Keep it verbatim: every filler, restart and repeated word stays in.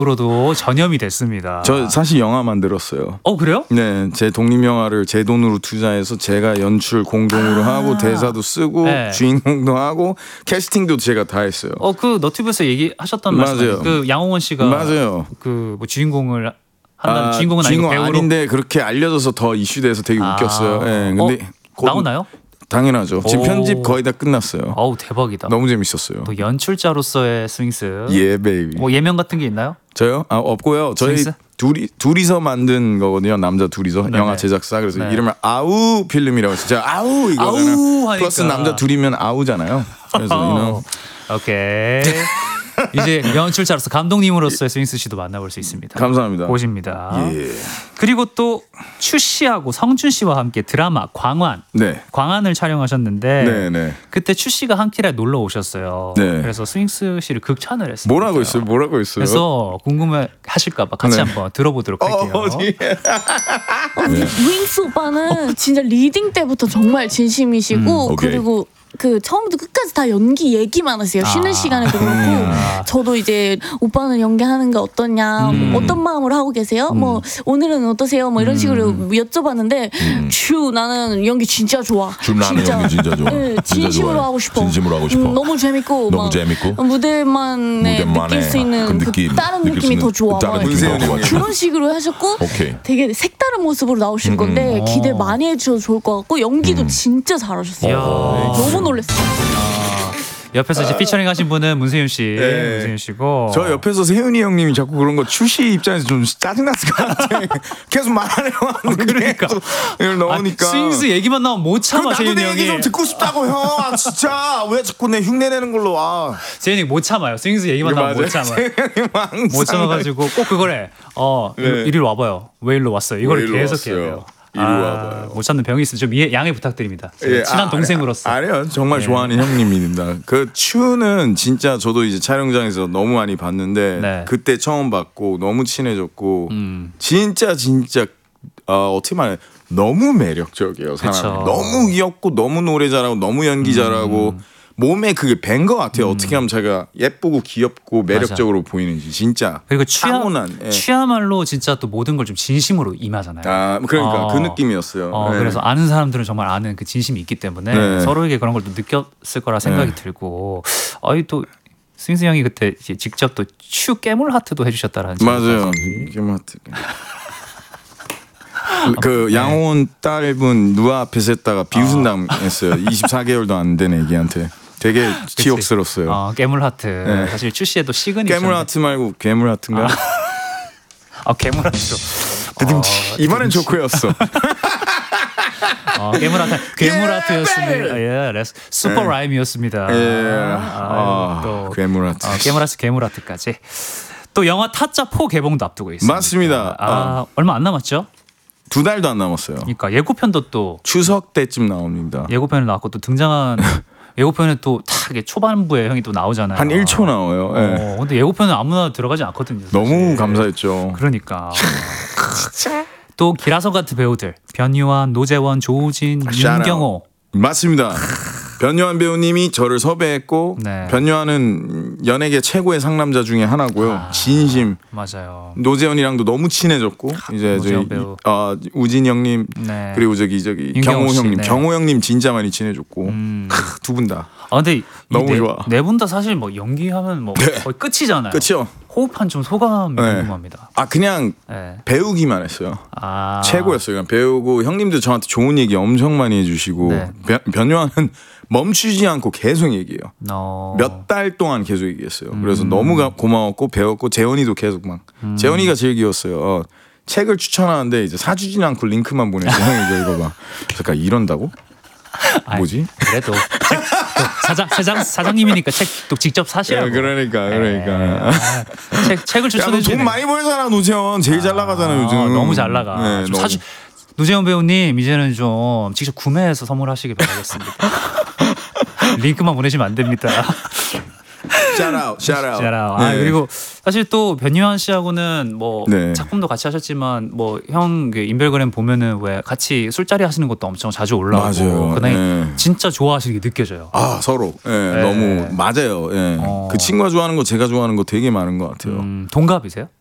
으로도 전염이 됐습니다. 저 사실 영화 만들었어요. 어 그래요? 네, 제 독립 영화를 제 돈으로 투자해서 제가 연출 공동으로 아. 하고 대사도 쓰고 네. 주인공도 하고 캐스팅도 제가 다 했어요. 어 그 너튜브에서 얘기하셨던 맞아요. 말씀. 그 양홍원 씨가 맞아요. 그 뭐 주인공을 한다는 아, 주인공은 주인공 아니고 배우로 아닌데 그렇게 알려져서 더 이슈돼서 되게 아. 웃겼어요. 네, 근데 어, 곧- 나오나요? 당연하죠. 지금 오. 편집 거의 다 끝났어요. 어우 대박이다. 너무 재밌었어요. 또 연출자로서의 스윙스. 예, 베이비. 뭐 예명 같은 게 있나요? 저요? 아 없고요. 저희 스윙스? 둘이 둘이서 만든 거거든요. 남자 둘이서 네네. 영화 제작사. 그래서 네. 이름을 아우 필름이라고 했어요. 제가 아우 이거잖아요. 아우 하니까. 플러스 남자 둘이면 아우잖아요. 그래서 you know. 오케이. 이제 연출자로서 감독님으로서의 스윙스 씨도 만나볼 수 있습니다. 감사합니다. 보십니다. 예. 그리고 또 추 씨하고 성준 씨와 함께 드라마 광환, 네. 광환을 촬영하셨는데 네, 네. 그때 추 씨가 한 끼에 놀러 오셨어요. 네. 그래서 스윙스 씨를 극찬을 했어요. 뭐라고 했어요? 뭐라고 했어요? 그래서 궁금해 하실까봐 같이 네. 한번 들어보도록 할게요. 어, 어디? 우리 윙스 오빠는 진짜 리딩 때부터 정말 진심이시고 음, 오케이. 그리고 그 처음부터 끝까지 다 연기 얘기만 하세요. 쉬는 아. 시간에도 그렇고 저도 이제 오빠는 연기하는 게 어떠냐, 음. 뭐 어떤 마음으로 하고 계세요? 뭐 오늘은 어떠세요? 뭐 이런 식으로 음. 여쭤봤는데 슈 나는 연기 진짜 좋아. 준 나는 연기 진짜 좋아. 네, 진짜 진심으로 좋아해. 하고 싶어. 진심으로 하고 싶어. 음, 너무 재밌고 너무 막 재밌고 무대만에 무대만의 느낄 수 있는 그 그 느낌, 다른 느낄 수 느낌이 있는 더 좋아. 다른 막 느낌이 이렇게 더 좋아. 그런 식으로 하셨고 오케이. 되게 색다른 모습으로 나오실 건데 음. 기대 많이 해주셔도 좋을 것 같고 연기도 진짜 잘하셨어요. 이야. 너무 놀랐어요. 옆에서 이제 피처링 하신 분은 문세윤 씨, 네. 문세윤 씨고. 저 옆에서 세윤이 형님이 자꾸 그런 거 추시 입장에서 좀 짜증났을 것 같아. 계속 말하려고 하는데 그러니까. 계속 이걸 넣으니까. 아, 스윙스 얘기만 나오면 못 그럼 참아 나도 세윤이 내 얘기 형이. 좀 듣고 싶다고 형. 아, 진짜 왜 자꾸 내 흉내 내는 걸로 와. 세윤이 못 참아요. 스윙스 얘기만 나오면 못 참아요. 못 참아가지고 꼭 그거래. 어 네. 이리, 이리로 와봐요. 왜 일로 왔어요? 이걸 왜 일로 계속 해야 왔어요? 돼요. 이리 와봐요. 못 참는 병이 있으면 좀 이해, 양해 부탁드립니다. 예, 친한 아, 동생으로서. 아니, 아니요, 정말 네. 좋아하는 형님입니다. 그 추는 진짜 저도 이제 촬영장에서 너무 많이 봤는데 네. 그때 처음 봤고 너무 친해졌고 음. 진짜 진짜 어, 어떻게 말해 너무 매력적이에요. 사람 그쵸. 너무 귀엽고 너무 노래 잘하고 너무 연기 잘하고 몸에 그게 밴 것 같아요. 어떻게 하면 제가 예쁘고 귀엽고 매력적으로 보이는지 진짜. 그리고 취야, 타고난, 예. 취야말로 진짜 또 모든 걸 좀 진심으로 임하잖아요. 아 그러니까 어. 그 느낌이었어요. 어, 네. 그래서 아는 사람들은 정말 아는 그 진심이 있기 때문에 네. 서로에게 그런 걸 또 느꼈을 거라 생각이 네. 들고, 아이 또 스윙스 형이 그때 이제 직접 또 추 깨물 하트도 해주셨다라는. 맞아요. 게임하트. 그 양호원 딸분 누아 앞에서 했다가 비웃음 당했어요. 이십사 개월도 안 된 애기한테. 되게 치욕스럽어요. 어, 깨물 하트. 네. 사실 추 씨의 또 시그니처. 괴물 하트 말고 괴물 하트인가? 아, 괴물 하트. 드듬치. 이번엔 조크였어. 어, 괴물 하트. 괴물 예, 하트였습니다. 예, 레스- 슈퍼 네. 라임이었습니다. 예. 아, 아, 또 괴물 하트. 어, 괴물 하트, 괴물 하트까지. 또 영화 타짜 포 개봉도 앞두고 있습니다. 맞습니다. 아, 얼마 안 남았죠? 두 달도 안 남았어요. 그러니까 예고편도 또 추석 때쯤 나옵니다. 예고편을 나왔고 또 등장한 예고편에 또 딱 초반부에 형이 또 나오잖아요. 한 일 초 나와요. 예. 어, 근데 예고편은 아무나 들어가지 않거든요. 사실. 너무 감사했죠. 그러니까. 또 기라성 같은 배우들 변유한, 노재원, 조우진, 샤라웃. 윤경호. 맞습니다. 변요한 배우님이 저를 섭외했고 네. 변요한은 연예계 최고의 상남자 중에 하나고요. 아. 진심. 맞아요. 노재현이랑도 너무 친해졌고 이제 노재현 저희 배우. 어, 우진 형님 네. 그리고 저기 저기 윤경호 경호 씨, 형님, 네. 경호 형님 진짜 많이 친해졌고 음. 두 분 다. 아 근데 너무 좋아. 네분 다 사실 뭐 연기하면 뭐 네. 거의 끝이잖아요. 그렇죠. 호흡한 좀 소감이 네. 궁금합니다. 아 그냥 네. 배우기만 했어요. 아. 최고였어요. 그냥 배우고 형님도 저한테 좋은 얘기 엄청 많이 해주시고 네. 변, 변요한은 멈추지 않고 계속 얘기해요. 어. 몇 달 동안 계속 얘기했어요. 음. 그래서 너무 가- 고마웠고 배웠고 재원이도 계속 막 재원이가 제일 귀여웠어요. 어, 책을 추천하는데 이제 사주진 않고 링크만 보내서 형이 이거 읽어봐. 그러니까 이런다고? 아이, 뭐지? 그래도 책, 또 사장 사장 사장님이니까 책 또 직접 사시라고. 그러니까 그러니까. 에, 책 책을 추천해 주시네. 야너돈 많이 벌잖아 노재원. 제일 잘 나가잖아 요즘. 너무 잘 나가. 네, 좀 너무. 사주 노재현 배우님 이제는 좀 직접 구매해서 선물하시길 바라겠습니다. 링크만 보내시면 안 됩니다. 샤라웃 샤라웃. 샤라웃. 아, 그리고 사실 또 변요한 씨하고는 뭐 네. 작품도 같이 하셨지만 뭐 형 그 인별그램 보면은 왜 같이 술자리 하시는 것도 엄청 자주 올라오고 맞아요. 그다음에 네. 진짜 좋아하시는 게 느껴져요. 아 서로 예, 네. 너무 맞아요. 예. 어. 그 친구가 좋아하는 거 제가 좋아하는 거 되게 많은 것 같아요. 음, 동갑이세요?